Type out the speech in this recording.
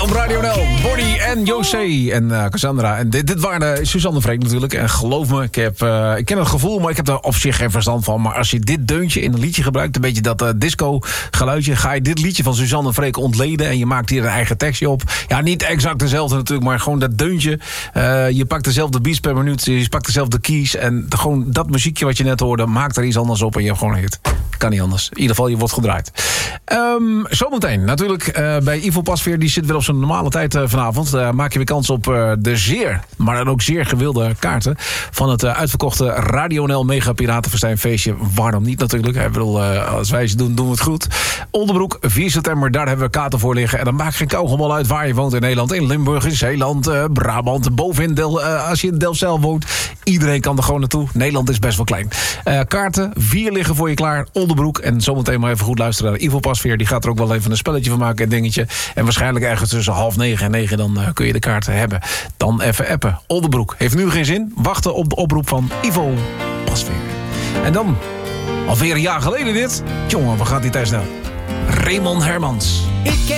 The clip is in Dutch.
op Radio NL. Bonnie en José en Cassandra. En dit waren Suzanne Freek natuurlijk. En geloof me, ik ken het gevoel, maar ik heb er op zich geen verstand van. Maar als je dit deuntje in een liedje gebruikt, een beetje dat disco geluidje, ga je dit liedje van Suzanne Freek ontleden en je maakt hier een eigen tekstje op. Ja, niet exact dezelfde natuurlijk, maar gewoon dat deuntje. Je pakt dezelfde beats per minuut, je pakt dezelfde keys. En gewoon dat muziekje wat je net hoorde, maakt er iets anders op en je hebt gewoon een hit. Kan niet anders. In ieder geval, je wordt gedraaid. Zometeen natuurlijk bij Ivo Pasveer. Die zit weer op zijn normale tijd vanavond. Maak je weer kans op de zeer, maar dan ook zeer gewilde kaarten van het uitverkochte Radio NL Mega Piratenfestijnfeestje. Waarom niet natuurlijk? Ik bedoel, als wij ze doen, doen we het goed. Onderbroek, 4 september, daar hebben we kaarten voor liggen. En dan maakt geen kauwgom uit waar je woont in Nederland. In Limburg, in Zeeland, Brabant, bovenin als je in Delfzijl woont. Iedereen kan er gewoon naartoe. Nederland is best wel klein. Kaarten, 4 liggen voor je klaar. Onderbroek. En zometeen maar even goed luisteren naar Ivo Pasveer. Die gaat er ook wel even een spelletje van maken en dingetje. En waarschijnlijk ergens tussen 8:30 en 9 dan kun je de kaarten hebben. Dan even appen. Onderbroek. Heeft nu geen zin. Wachten op de oproep van Ivo Pasveer. En dan, alweer een jaar geleden dit. Jongen, wat gaat die tijd snel. Raymond Hermans.